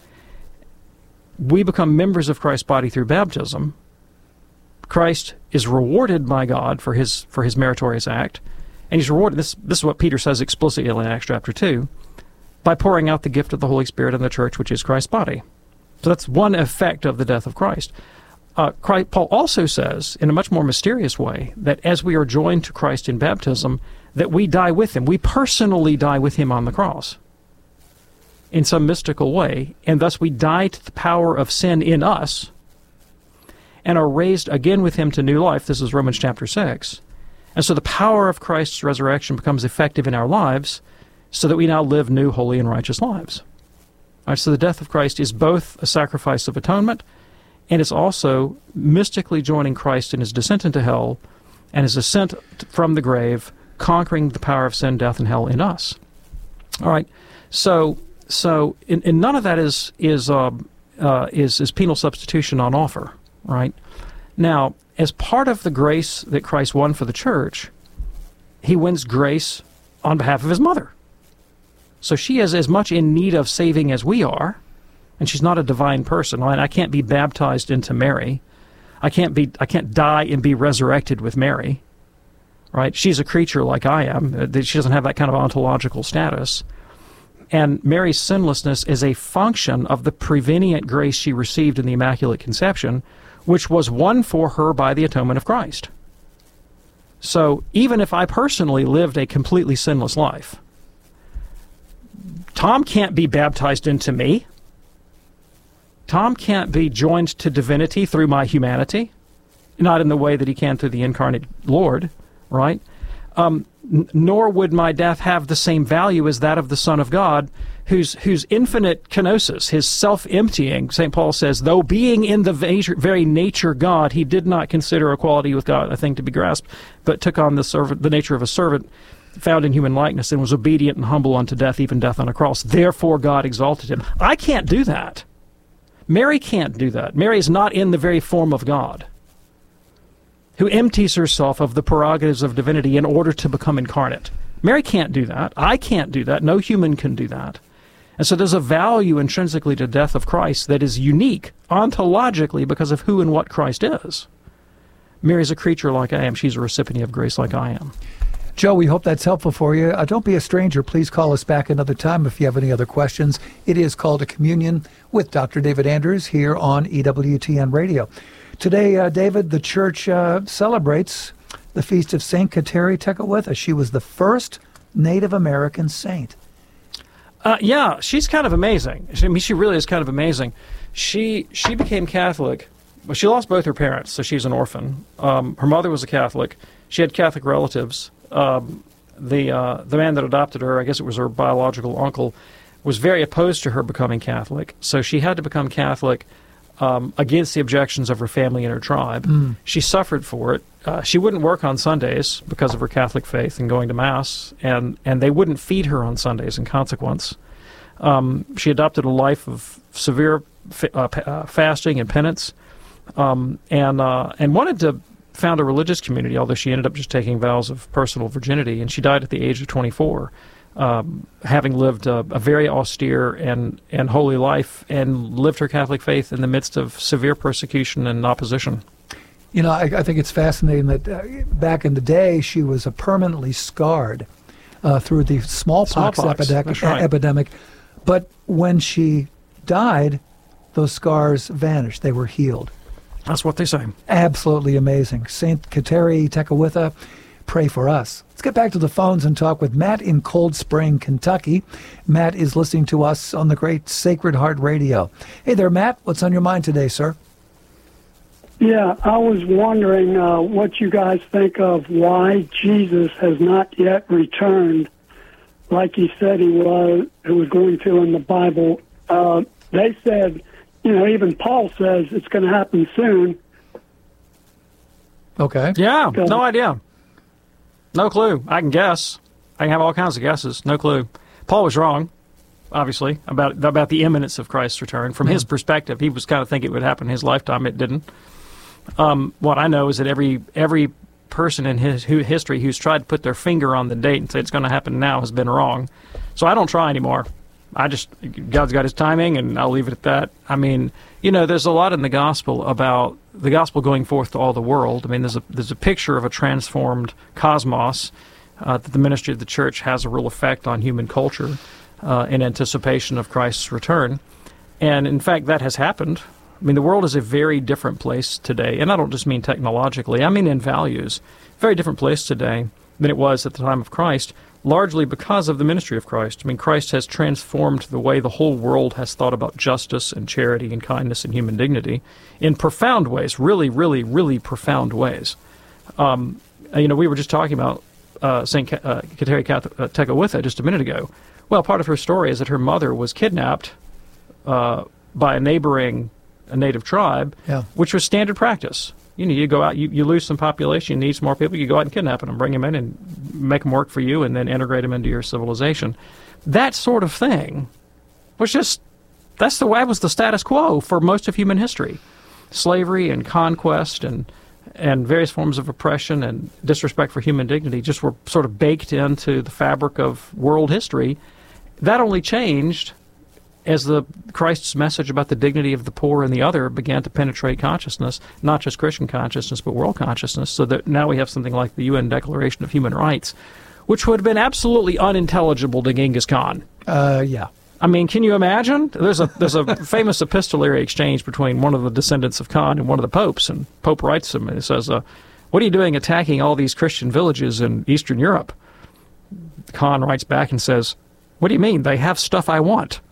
We become members of Christ's body through baptism. Christ is rewarded by God for his for his meritorious act, and he's rewarded, this, this is what Peter says explicitly in Acts chapter two, by pouring out the gift of the Holy Spirit in the church, which is Christ's body. So that's one effect of the death of Christ. Uh, Christ. Paul also says, in a much more mysterious way, that as we are joined to Christ in baptism, that we die with him. We personally die with him on the cross in some mystical way, and thus we die to the power of sin in us and are raised again with him to new life. This is Romans chapter six. And so the power of Christ's resurrection becomes effective in our lives so that we now live new, holy, and righteous lives. All right, so the death of Christ is both a sacrifice of atonement, and it's also mystically joining Christ in his descent into hell and his ascent from the grave, conquering the power of sin, death, and hell in us. All right, so so in, in none of that is is, uh, uh, is is penal substitution on offer. Right now, as part of the grace that Christ won for the church, he wins grace on behalf of his mother. So she is as much in need of saving as we are, and she's not a divine person. I, I can't be baptized into Mary. I can't be. I can't die and be resurrected with Mary. Right? She's a creature like I am. She doesn't have that kind of ontological status. And Mary's sinlessness is a function of the prevenient grace she received in the Immaculate Conception, which was won for her by the atonement of Christ. So even if I personally lived a completely sinless life, Tom can't be baptized into me. Tom can't be joined to divinity through my humanity, not in the way that he can through the incarnate Lord, right? Um, n- nor would my death have the same value as that of the Son of God, whose whose infinite kenosis, his self-emptying, Saint Paul says, though being in the va- very nature God, he did not consider equality with God a thing to be grasped, but took on the servant, the nature of a servant, found in human likeness, and was obedient and humble unto death, even death on a cross. Therefore God exalted him. I can't do that. Mary can't do that. Mary is not in the very form of God, who empties herself of the prerogatives of divinity in order to become incarnate. Mary can't do that. I can't do that. No human can do that. And so there's a value intrinsically to the death of Christ that is unique ontologically because of who and what Christ is. Mary's a creature like I am. She's a recipient of grace like I am. Joe, we hope that's helpful for you. Uh, don't be a stranger. Please call us back another time if you have any other questions. It is Call to Communion with Doctor David Anders here on E W T N Radio. Today, uh, David, the church uh, celebrates the feast of Saint Kateri Tekakwitha. She was the first Native American saint. Uh, yeah, she's kind of amazing. I mean, she really is kind of amazing. She she became Catholic. Well, she lost both her parents, so she's an orphan. Um, her mother was a Catholic. She had Catholic relatives. Um, the uh, the man that adopted her, I guess it was her biological uncle, was very opposed to her becoming Catholic. So she had to become Catholic um, against the objections of her family and her tribe. Mm. She suffered for it. Uh, she wouldn't work on Sundays because of her Catholic faith and going to Mass, and, and they wouldn't feed her on Sundays in consequence. Um, she adopted a life of severe fa- uh, uh, fasting and penance, um, and uh, and wanted to found a religious community, although she ended up just taking vows of personal virginity, and she died at the age of twenty-four, um, having lived a, a very austere and, and holy life and lived her Catholic faith in the midst of severe persecution and opposition. You know, I, I think it's fascinating that uh, back in the day, she was uh, permanently scarred uh, through the smallpox, smallpox. Epidemic, right. epidemic. But when she died, those scars vanished. They were healed. That's what they say. Absolutely amazing. Saint Kateri Tekakwitha, pray for us. Let's get back to the phones and talk with Matt in Cold Spring, Kentucky. Matt is listening to us on the great Sacred Heart Radio. Hey there, Matt. What's on your mind today, sir? Yeah, I was wondering uh, what you guys think of why Jesus has not yet returned, like he said he was, he was going to in the Bible. Uh, they said, you know, even Paul says it's going to happen soon. Okay. Yeah, no idea. No clue. I can guess. I can have all kinds of guesses. No clue. Paul was wrong, obviously, about about the imminence of Christ's return. From Yeah. his perspective, he was kind of thinking it would happen in his lifetime. It didn't. Um, what I know is that every every person in his who, history who's tried to put their finger on the date and say it's going to happen now has been wrong. So I don't try anymore. I just, God's got his timing, and I'll leave it at that. I mean, you know, there's a lot in the gospel about the gospel going forth to all the world. I mean, there's a there's a picture of a transformed cosmos, uh, that the ministry of the church has a real effect on human culture uh, in anticipation of Christ's return. And in fact, that has happened. I mean, the world is a very different place today, and I don't just mean technologically, I mean in values. Very different place today than it was at the time of Christ, largely because of the ministry of Christ. I mean, Christ has transformed the way the whole world has thought about justice and charity and kindness and human dignity in profound ways, really, really, really profound ways. Um, you know, we were just talking about uh, Saint Ka- uh, Kateri Tekakwitha just a minute ago. Well, part of her story is that her mother was kidnapped uh, by a neighboring a native tribe, yeah. which was standard practice. You know, you go out, you, you lose some population, you need some more people, you go out and kidnap them and bring them in and make them work for you and then integrate them into your civilization. That sort of thing was just, that's the way, that was the status quo for most of human history. Slavery and conquest and and various forms of oppression and disrespect for human dignity just were sort of baked into the fabric of world history. That only changed as the Christ's message about the dignity of the poor and the other began to penetrate consciousness, not just Christian consciousness, but world consciousness, so that now we have something like the U N Declaration of Human Rights, which would have been absolutely unintelligible to Genghis Khan. Uh, yeah. I mean, can you imagine? There's a there's a famous epistolary exchange between one of the descendants of Khan and one of the popes, and Pope writes him and he says, uh, what are you doing attacking all these Christian villages in Eastern Europe? Khan writes back and says, what do you mean? They have stuff I want.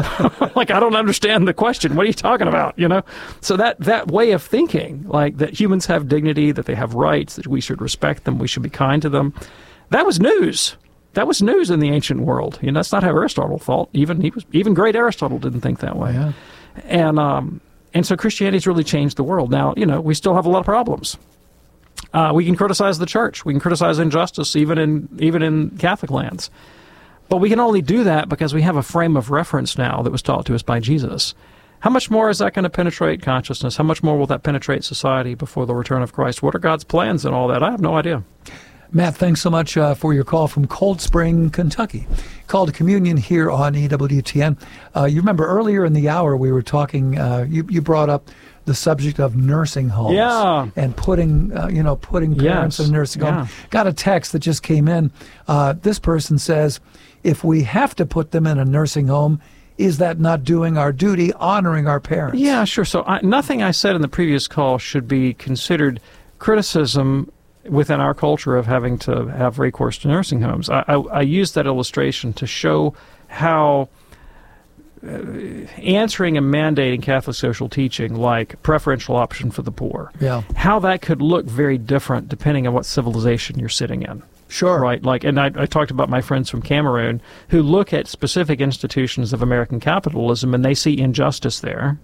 Like, I don't understand the question. What are you talking about? You know, so that that way of thinking, like that humans have dignity, that they have rights, that we should respect them, we should be kind to them, that was news. That was news in the ancient world. You know, that's not how Aristotle thought. Even he was even great Aristotle didn't think that way. Yeah. And um, and so Christianity's really changed the world. Now, you know, we still have a lot of problems. Uh, we can criticize the church. We can criticize injustice, even in even in Catholic lands. But we can only do that because we have a frame of reference now that was taught to us by Jesus. How much more is that going to penetrate consciousness? How much more will that penetrate society before the return of Christ? What are God's plans and all that? I have no idea. Matt, thanks so much uh, for your call from Cold Spring, Kentucky. Call to Communion here on E W T N. Uh, you remember earlier in the hour we were talking, uh, you, you brought up the subject of nursing homes. Yeah. And putting, uh, you know, putting parents Yes. in nursing Yeah. homes. Got a text that just came in. Uh, this person says, if we have to put them in a nursing home, is that not doing our duty, honoring our parents? Yeah, sure. So I, nothing I said in the previous call should be considered criticism within our culture of having to have recourse to nursing homes. I, I, I used that illustration to show how uh, answering and mandating Catholic social teaching, like preferential option for the poor, Yeah. how that could look very different depending on what civilization you're sitting in. Sure. Right. Like, and I, I talked about my friends from Cameroon who look at specific institutions of American capitalism and they see injustice there.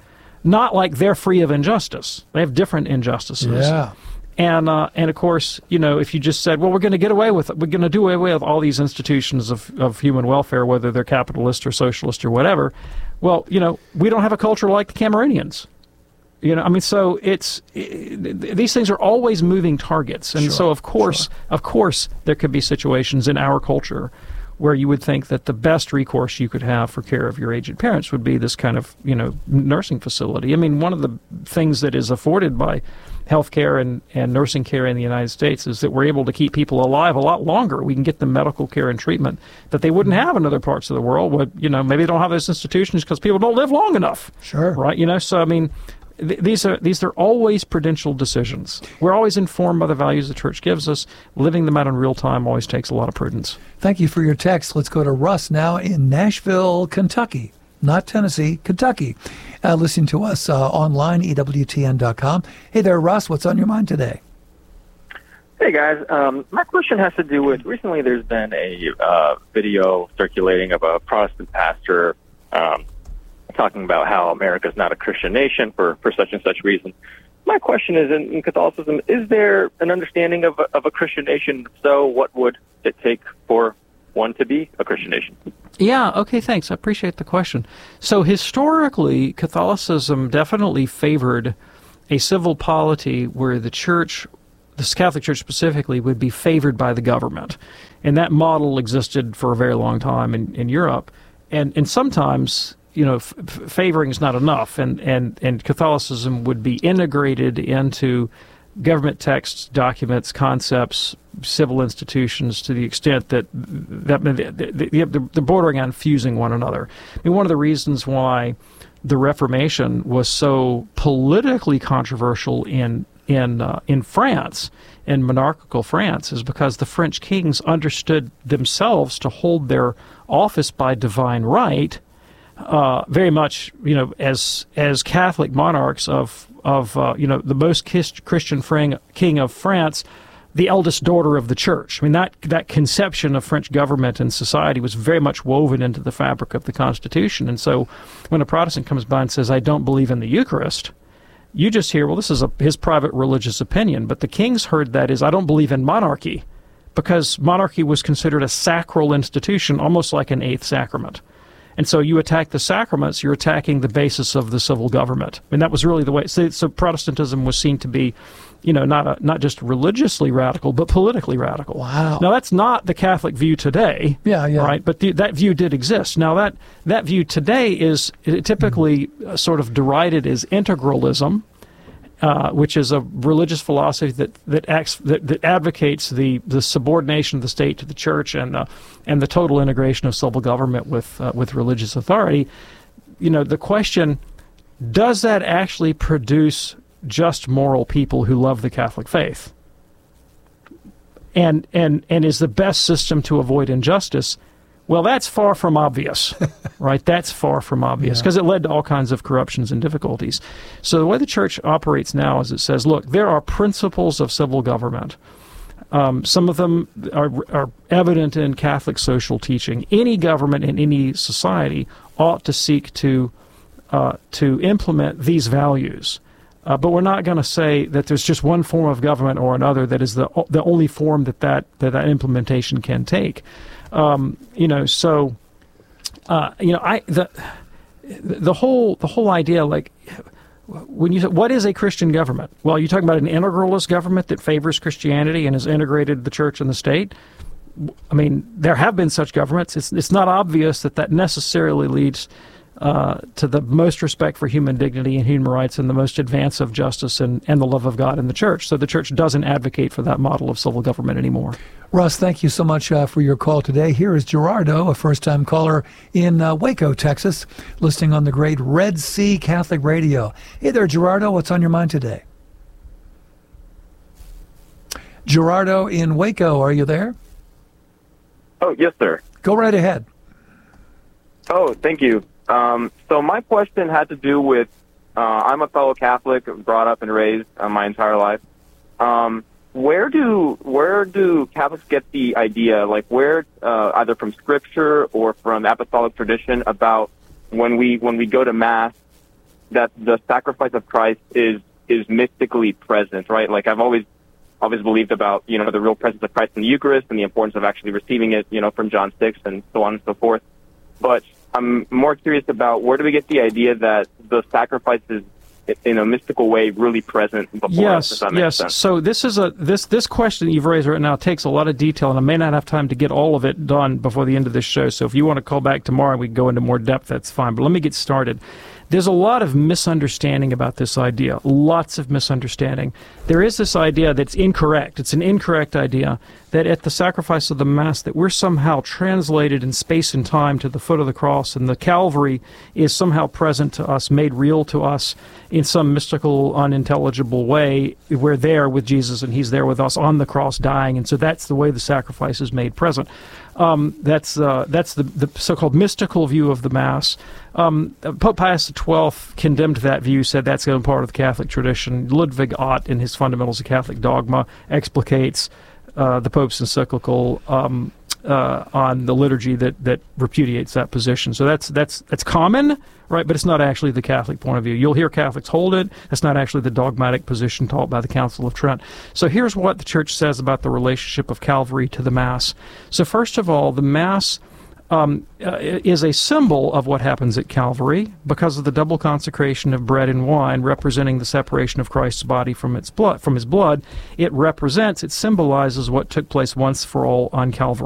Not like they're free of injustice. They have different injustices. Yeah. And uh, and of course, you know, if you just said, well, we're going to get away with it, we're going to do away with all these institutions of, of human welfare, whether they're capitalist or socialist or whatever. Well, you know, we don't have a culture like the Cameroonians. You know, I mean, so it's it, these things are always moving targets, and Sure, so of course, sure. of course, there could be situations in our culture where you would think that the best recourse you could have for care of your aged parents would be this kind of, you know, nursing facility. I mean, one of the things that is afforded by healthcare and, and nursing care in the United States is that we're able to keep people alive a lot longer. We can get them medical care and treatment that they wouldn't have in other parts of the world. Where, you know, maybe they don't have those institutions because people don't live long enough. Sure. Right? You know, so I mean, th- these are these are always prudential decisions. We're always informed by the values the Church gives us. Living them out in real time always takes a lot of prudence. Thank you for your text. Let's go to Russ now in Nashville, Kentucky. Not Tennessee, Kentucky. Uh, listening to us uh, online, E W T N dot com. Hey there, Russ. What's on your mind today? Hey, guys. Um, my question has to do with, recently there's been a uh, video circulating of a Protestant pastor um, talking about how America's not a Christian nation for, for such and such reason. My question is, in, in Catholicism, is there an understanding of a, of a Christian nation? If so, what would it take for one to be a Christian nation? Yeah, okay, thanks. I appreciate the question. So historically, Catholicism definitely favored a civil polity where the church, the Catholic Church specifically, would be favored by the government. And that model existed for a very long time in, in Europe. And and sometimes, you know, f- favoring is not enough, and, and, and Catholicism would be integrated into government texts, documents, concepts, civil institutions to the extent that, that they're bordering on fusing one another. I mean, one of the reasons why the Reformation was so politically controversial in in uh, in France, in monarchical France, is because the French kings understood themselves to hold their office by divine right, uh, very much, you know, as as Catholic monarchs of of uh, you know, the most Christian king of France, the eldest daughter of the church. I mean, that that conception of French government and society was very much woven into the fabric of the Constitution. And so when a Protestant comes by and says, I don't believe in the Eucharist, you just hear, well, this is a, his private religious opinion. But the kings heard that is, I don't believe in monarchy, because monarchy was considered a sacral institution, almost like an eighth sacrament. And so you attack the sacraments, you're attacking the basis of the civil government. I mean, that was really the way. So, so Protestantism was seen to be, you know, not a, not just religiously radical, but politically radical. Wow. Now, that's not the Catholic view today. Yeah, yeah. Right? But the, that view did exist. Now, that, that view today is typically mm-hmm. sort of derided as integralism, uh, which is a religious philosophy that that, acts, that, that advocates the, the subordination of the state to the church and uh, and the total integration of civil government with uh, with religious authority. You know, the question, does that actually produce just moral people who love the Catholic faith? And and and is the best system to avoid injustice? Well, that's far from obvious, right? That's far from obvious, because yeah. it led to all kinds of corruptions and difficulties. So the way the church operates now is it says, look, there are principles of civil government. Um, some of them are, are evident in Catholic social teaching. Any government in any society ought to seek to uh, to implement these values. Uh, but we're not going to say that there's just one form of government or another that is the the only form that that, that, that implementation can take. Um, you know, so uh, you know, I the the whole the whole idea, like, when you say, what is a Christian government? Well, you're talking about an integralist government that favors Christianity and has integrated the church and the state. I mean, there have been such governments. It's it's not obvious that that necessarily leads uh, to the most respect for human dignity and human rights and the most advance of justice and, and the love of God in the church. So the church doesn't advocate for that model of civil government anymore. Russ, thank you so much uh, for your call today. Here is Gerardo, a first-time caller in uh, Waco, Texas, listening on the great Red Sea Catholic Radio. Hey there, Gerardo. What's on your mind today? Gerardo in Waco, are you there? Oh, yes, sir. Go right ahead. Oh, thank you. Um, so my question had to do with, uh, I'm a fellow Catholic, brought up and raised uh, my entire life. Um, where do where do Catholics get the idea, like where, uh, either from Scripture or from apostolic tradition, about when we when we go to Mass, that the sacrifice of Christ is is mystically present, right? Like I've always always believed about, you know, the real presence of Christ in the Eucharist and the importance of actually receiving it, you know, from John six and so on and so forth. But I'm more curious about, where do we get the idea that the sacrifice is, in a mystical way, really present before yes, us? Yes, yes. Sense. So this is a this this question that you've raised right now takes a lot of detail, and I may not have time to get all of it done before the end of this show. So if you want to call back tomorrow, we can go into more depth. That's fine. But let me get started. There's a lot of misunderstanding about this idea, lots of misunderstanding. There is this idea that's incorrect. It's an incorrect idea that at the sacrifice of the Mass that we're somehow translated in space and time to the foot of the cross, and the Calvary is somehow present to us, made real to us in some mystical, unintelligible way. We're there with Jesus, and he's there with us on the cross dying, and so that's the way the sacrifice is made present. Um, that's uh, that's the, the so-called mystical view of the Mass. Um, Pope Pius the twelfth condemned that view, said that's a part of the Catholic tradition. Ludwig Ott, in his Fundamentals of Catholic Dogma, explicates uh, the Pope's encyclical. Um, uh, on the liturgy that, that repudiates that position. So that's that's that's common, right? But it's not actually the Catholic point of view. You'll hear Catholics hold it. That's not actually the dogmatic position taught by the Council of Trent. So here's what the Church says about the relationship of Calvary to the Mass. So first of all, the Mass Um, uh, is a symbol of what happens at Calvary because of the double consecration of bread and wine, representing the separation of Christ's body from its blood. From his blood, it represents, it symbolizes what took place once for all on Calvary.